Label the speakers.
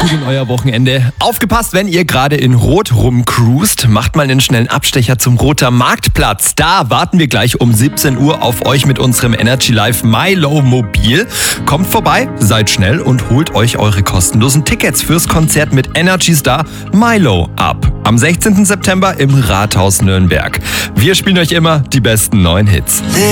Speaker 1: gut in euer Wochenende. Aufgepasst, wenn ihr gerade in Rot rumcruist, macht mal einen schnellen Abstecher zum Roter Marktplatz. Da warten wir gleich um 17 Uhr auf euch mit unserem Energy Live Milo Mobil. Kommt vorbei, seid schnell und holt euch eure kostenlosen Tickets fürs Konzert mit Energy Star Milo ab. Am 16. September im Rathaus Nürnberg. Wir spielen euch immer die besten neuen Hits.